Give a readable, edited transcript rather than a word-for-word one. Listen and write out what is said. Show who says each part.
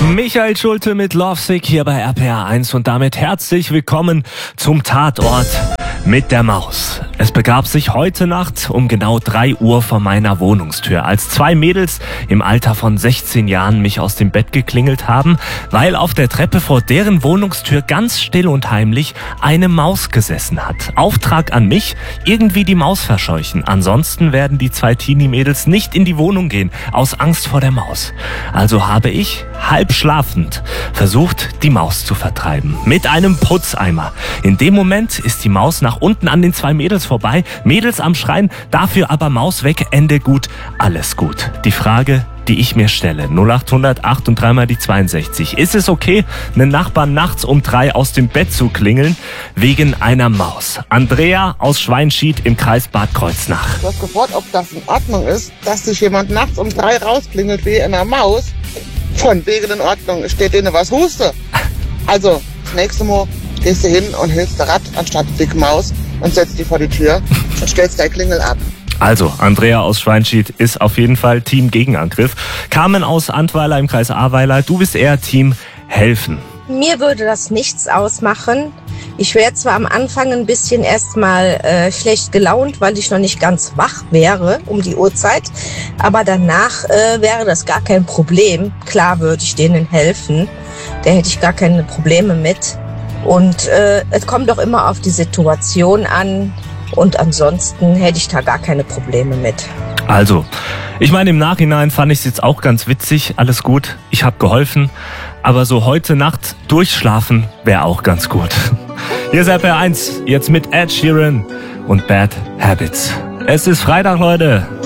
Speaker 1: Michael Schulte mit Lovesick hier bei RPR 1 und damit herzlich willkommen zum Tatort mit der Maus. Es begab sich heute Nacht um genau 3 Uhr vor meiner Wohnungstür, als 2 Mädels im Alter von 16 Jahren mich aus dem Bett geklingelt haben, weil auf der Treppe vor deren Wohnungstür ganz still und heimlich eine Maus gesessen hat. Auftrag an mich, irgendwie die Maus verscheuchen. Ansonsten werden die 2 Teenie-Mädels nicht in die Wohnung gehen, aus Angst vor der Maus. Also habe ich, halb schlafend, versucht, die Maus zu vertreiben. Mit einem Putzeimer. In dem Moment ist die Maus nach unten an den 2 Mädels vorbei. Mädels am Schreien, dafür aber Maus weg, Ende gut, alles gut. Die Frage, die ich mir stelle, 0800 8 und 3 mal die 62. Ist es okay, einen Nachbarn nachts um 3 aus dem Bett zu klingeln, wegen einer Maus? Andrea aus Schweinschied im Kreis Bad Kreuznach.
Speaker 2: Du hast gefragt, ob das in Ordnung ist, dass sich jemand nachts um 3 rausklingelt wie einer Maus. Von wegen in Ordnung, steht denen was Huste. Also, das nächste Mal gehst du hin und hilfst der Rad anstatt die dicke Maus und setzt die vor die Tür und stellst dein Klingel ab.
Speaker 1: Also, Andrea aus Schweinschied ist auf jeden Fall Team Gegenangriff. Carmen aus Antweiler im Kreis Ahrweiler, du bist eher Team Helfen.
Speaker 3: Mir würde das nichts ausmachen. Ich wäre zwar am Anfang ein bisschen erstmal schlecht gelaunt, weil ich noch nicht ganz wach wäre um die Uhrzeit. Aber danach wäre das gar kein Problem. Klar würde ich denen helfen. Da hätte ich gar keine Probleme mit. Und es kommt doch immer auf die Situation an. Und ansonsten hätte ich da gar keine Probleme mit.
Speaker 1: Also, ich meine, im Nachhinein fand ich es jetzt auch ganz witzig. Alles gut, ich habe geholfen. Aber so heute Nacht durchschlafen wäre auch ganz gut. Hier ist RPR 1, jetzt mit Ed Sheeran und Bad Habits. Es ist Freitag, Leute.